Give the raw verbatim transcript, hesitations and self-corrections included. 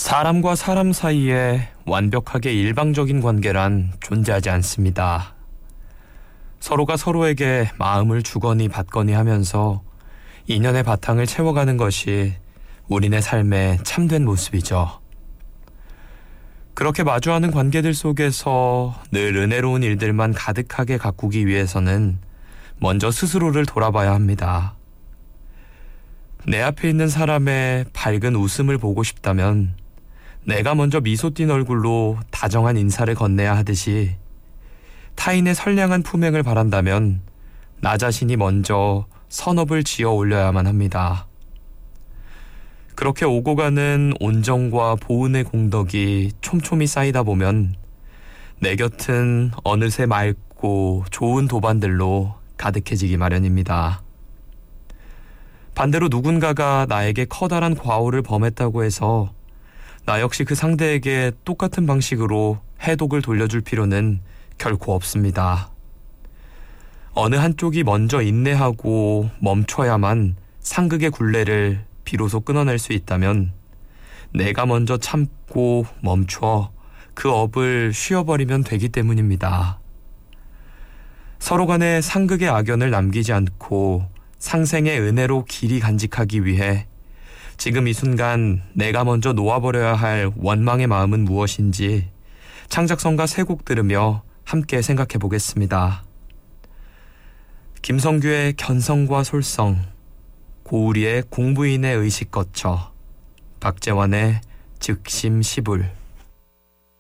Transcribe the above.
사람과 사람 사이에 완벽하게 일방적인 관계란 존재하지 않습니다. 서로가 서로에게 마음을 주거니 받거니 하면서 인연의 바탕을 채워가는 것이 우리네 삶의 참된 모습이죠. 그렇게 마주하는 관계들 속에서 늘 은혜로운 일들만 가득하게 가꾸기 위해서는 먼저 스스로를 돌아봐야 합니다. 내 앞에 있는 사람의 밝은 웃음을 보고 싶다면 내가 먼저 미소 띈 얼굴로 다정한 인사를 건네야 하듯이, 타인의 선량한 품행을 바란다면 나 자신이 먼저 선업을 지어 올려야만 합니다. 그렇게 오고 가는 온정과 보은의 공덕이 촘촘히 쌓이다 보면 내 곁은 어느새 맑고 좋은 도반들로 가득해지기 마련입니다. 반대로 누군가가 나에게 커다란 과오를 범했다고 해서 나 역시 그 상대에게 똑같은 방식으로 해독을 돌려줄 필요는 결코 없습니다. 어느 한쪽이 먼저 인내하고 멈춰야만 상극의 굴레를 비로소 끊어낼 수 있다면, 내가 먼저 참고 멈춰 그 업을 쉬어버리면 되기 때문입니다. 서로 간에 상극의 악연을 남기지 않고 상생의 은혜로 길이 간직하기 위해 지금 이 순간 내가 먼저 놓아버려야 할 원망의 마음은 무엇인지 창작성가 세 곡 들으며 함께 생각해 보겠습니다. 김성규의 견성과 솔성, 고우리의 공부인의 의식 거쳐, 박재환의 즉심 시불.